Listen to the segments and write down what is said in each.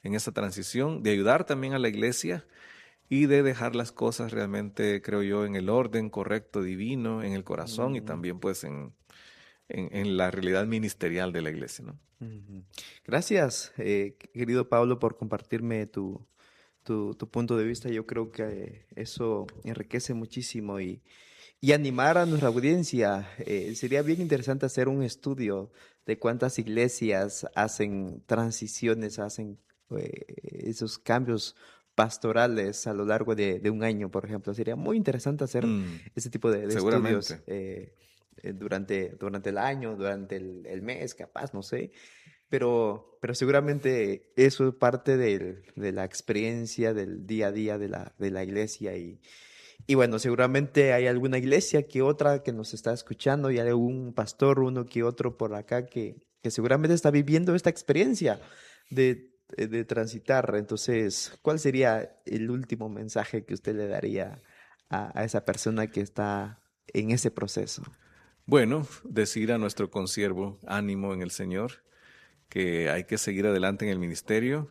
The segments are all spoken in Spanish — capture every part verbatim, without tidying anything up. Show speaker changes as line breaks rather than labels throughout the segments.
en esa transición, de ayudar también a la iglesia y de dejar las cosas realmente, creo yo, en el orden correcto, divino, en el corazón mm. y también pues en, en, en la realidad ministerial de la iglesia, ¿no?
Mm-hmm. Gracias, eh, querido Pablo, por compartirme tu, tu, tu punto de vista. Yo creo que eso enriquece muchísimo y, y animar a nuestra audiencia. Eh, sería bien interesante hacer un estudio de cuántas iglesias hacen transiciones, hacen eh, esos cambios pastorales a lo largo de, de un año, por ejemplo. Sería muy interesante hacer mm, ese tipo de, de estudios eh, durante, durante el año, durante el, el mes, capaz, no sé. Pero, pero seguramente eso es parte de, de la experiencia del día a día de la, de la iglesia. Y, y bueno, seguramente hay alguna iglesia que otra que nos está escuchando y hay algún pastor, uno que otro por acá que, que seguramente está viviendo esta experiencia de de transitar. Entonces, ¿cuál sería el último mensaje que usted le daría a, a esa persona que está en ese proceso?
Bueno, decir a nuestro consiervo, ánimo en el Señor, que hay que seguir adelante en el ministerio.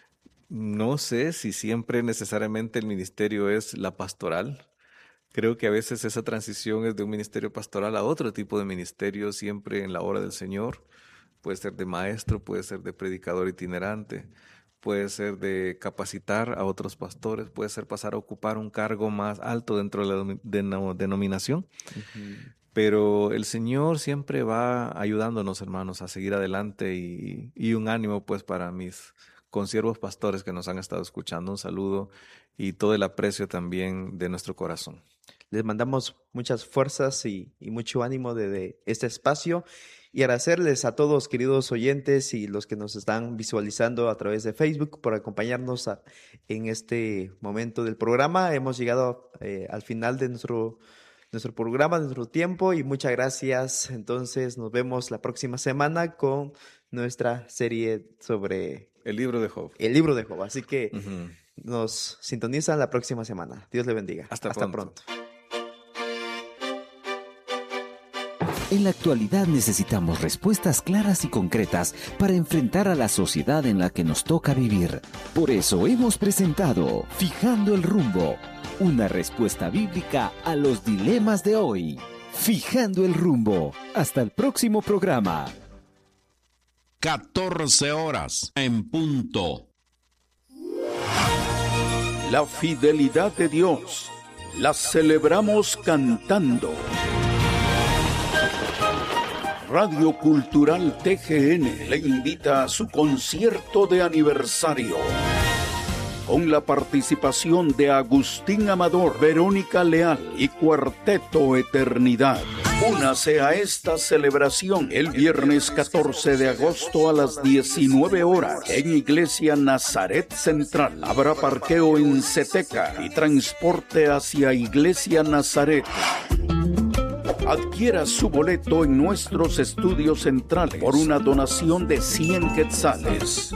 No sé si siempre necesariamente el ministerio es la pastoral. Creo que a veces esa transición es de un ministerio pastoral a otro tipo de ministerio, siempre en la obra del Señor. Puede ser de maestro, puede ser de predicador itinerante, puede ser de capacitar a otros pastores, puede ser pasar a ocupar un cargo más alto dentro de la denominación. Uh-huh. Pero el Señor siempre va ayudándonos, hermanos, a seguir adelante y, y un ánimo pues para mis consiervos pastores que nos han estado escuchando. Un saludo y todo el aprecio también de nuestro corazón.
Les mandamos muchas fuerzas y, y mucho ánimo desde este espacio y agradecerles a todos, queridos oyentes y los que nos están visualizando a través de Facebook por acompañarnos a, en este momento del programa. Hemos llegado eh, al final de nuestro, nuestro programa, de nuestro tiempo y muchas gracias. Entonces nos vemos la próxima semana con nuestra serie sobre
el libro de Job.
El libro de Job. Así que uh-huh. nos sintonizan la próxima semana. Dios le bendiga.
Hasta,
Hasta
pronto.
pronto.
En la actualidad necesitamos respuestas claras y concretas para enfrentar a la sociedad en la que nos toca vivir. Por eso hemos presentado Fijando el Rumbo, una respuesta bíblica a los dilemas de hoy. Fijando el Rumbo. Hasta el próximo programa.
catorce horas en punto.
La fidelidad de Dios la celebramos cantando. Radio Cultural T G N le invita a su concierto de aniversario con la participación de Agustín Amador, Verónica Leal y Cuarteto Eternidad. Únase a esta celebración el viernes catorce de agosto a las diecinueve horas en Iglesia Nazaret Central. Habrá parqueo en Ceteca y transporte hacia Iglesia Nazaret. Adquiera su boleto en nuestros estudios centrales por una donación de cien quetzales.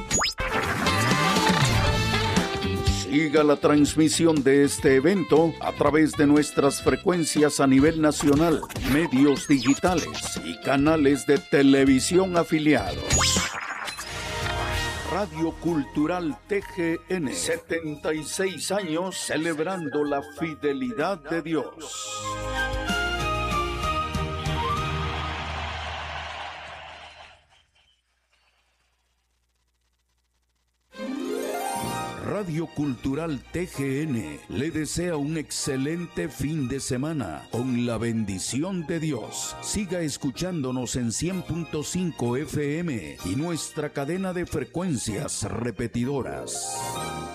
Siga la transmisión de este evento a través de nuestras frecuencias a nivel nacional, medios digitales y canales de televisión afiliados. Radio Cultural T G N, setenta y seis años celebrando la fidelidad de Dios. Radio Cultural T G N le desea un excelente fin de semana con la bendición de Dios. Siga escuchándonos en cien punto cinco F M y nuestra cadena de frecuencias repetidoras.